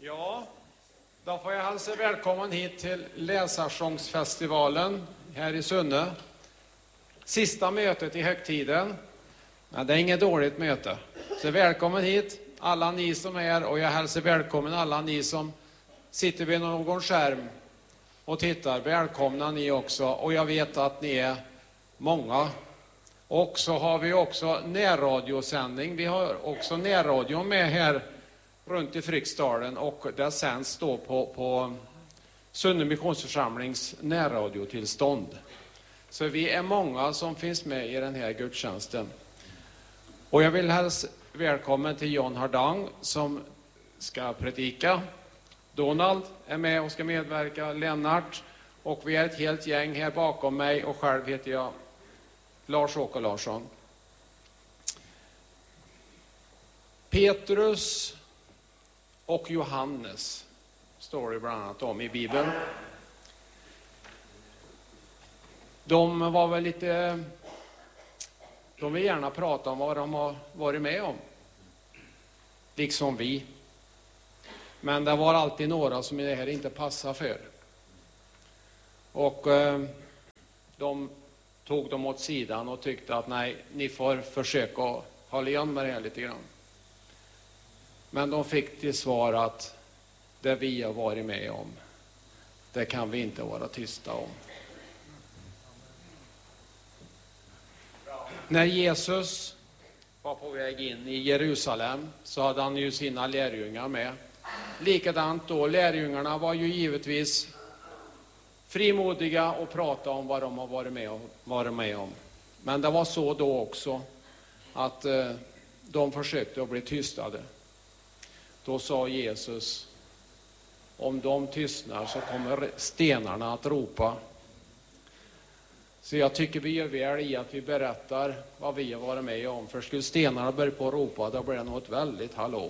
Ja, då får jag hälsa välkommen hit till Läsarsångsfestivalen här i Sunne. Sista mötet i högtiden. Men det är inget dåligt möte. Så välkommen hit alla ni som är här, och jag hälsar välkommen alla ni som sitter vid någon skärm och tittar. Välkomna ni också, och jag vet att ni är många. Och så har vi också närradiosändning. Vi har också närradio med här runt i Fryksdalen, och det sänds då på Sunne missionsförsamlings närradiotillstånd. Så vi är många som finns med i den här gudstjänsten. Och jag vill hälsa välkommen till John Hardang som ska predika. Donald är med och ska medverka, Lennart, och vi är ett helt gäng här bakom mig, och själv heter jag Lars-Åke Larsson. Petrus och Johannes står det bland annat om i Bibeln. De var väl lite... De vill gärna prata om vad de har varit med om. Liksom vi. Men det var alltid några som det här inte passar för. Och de tog dem åt sidan och tyckte att nej, ni får försöka hålla igen med det här lite grann. Men de fick till svar att det vi har varit med om, det kan vi inte vara tysta om. När Jesus var på väg in i Jerusalem så hade han ju sina lärjungar med. Likadant då, lärjungarna var ju givetvis frimodiga och prata om vad de har varit med om. Men det var så då också att de försökte att bli tystade. Då sa Jesus, om de tystnar så kommer stenarna att ropa. Så jag tycker vi gör väl i att vi berättar vad vi har varit med om. För skulle stenarna börja på att ropa, då blir det något väldigt hallå.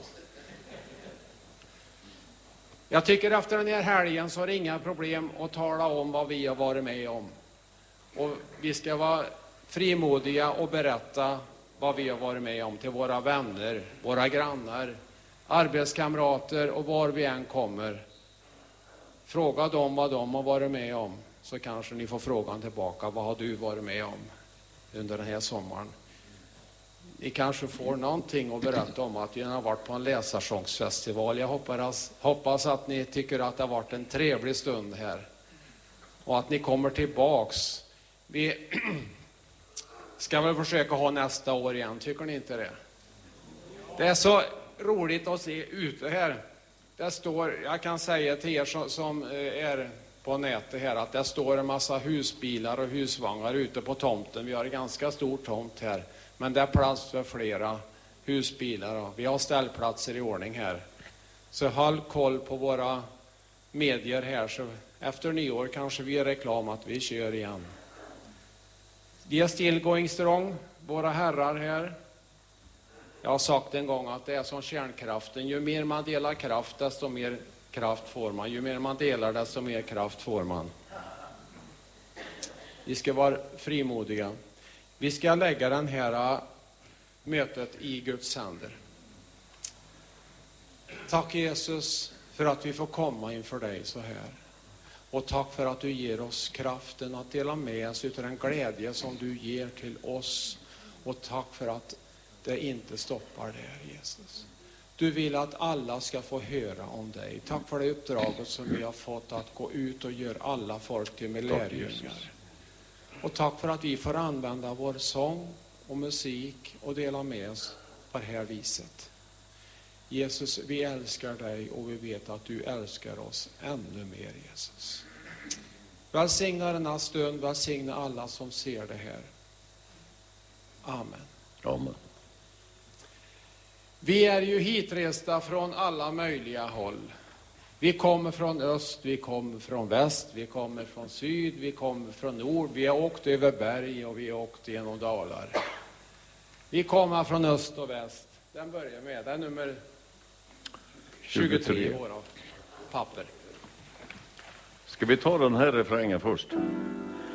Jag tycker efter den här helgen så är det inga problem att tala om vad vi har varit med om. Och vi ska vara frimodiga och berätta vad vi har varit med om till våra vänner, våra grannar, arbetskamrater och var vi än kommer. Fråga dem vad de har varit med om, så kanske ni får frågan tillbaka, vad har du varit med om under den här sommaren? Ni kanske får någonting att berätta om att ni har varit på en läsarsångsfestival. Jag hoppas att ni tycker att det har varit en trevlig stund här. Och att ni kommer tillbaks. Vi ska väl försöka ha nästa år igen, tycker ni inte det? Det är så roligt att se ute här. Det står, jag kan säga till er som är på nätet här, att det står en massa husbilar och husvagnar ute på tomten. Vi har en ganska stor tomt här. Men det är plats för flera husbilar. Vi har ställplatser i ordning här. Så håll koll på våra medier här. Så efter nyår kanske vi gör reklam att vi kör igen. Vi är still going strong, våra herrar här. Jag har sagt en gång att det är som kärnkraften. Ju mer man delar kraft, desto mer kraft får man. Ju mer man delar, desto mer kraft får man. Vi ska vara frimodiga. Vi ska lägga den här mötet i Guds händer. Tack Jesus för att vi får komma inför dig så här. Och tack för att du ger oss kraften att dela med oss utav den glädje som du ger till oss. Och tack för att det inte stoppar där, Jesus. Du vill att alla ska få höra om dig. Tack för det uppdraget som vi har fått att gå ut och göra alla folk till med lärjungar. Och tack för att vi får använda vår sång och musik och dela med oss på det här viset. Jesus, vi älskar dig och vi vet att du älskar oss ännu mer, Jesus. Välsigna denna stund, välsigna alla som ser det här. Amen. Amen. Vi är ju hitresta från alla möjliga håll. Vi kommer från öst, vi kommer från väst, vi kommer från syd, vi kommer från nord. Vi har åkt över berg och vi har åkt genom dalar. Vi kommer från öst och väst. Den börjar med, det är nummer 23 i våra papper. Ska vi ta den här refrängen först?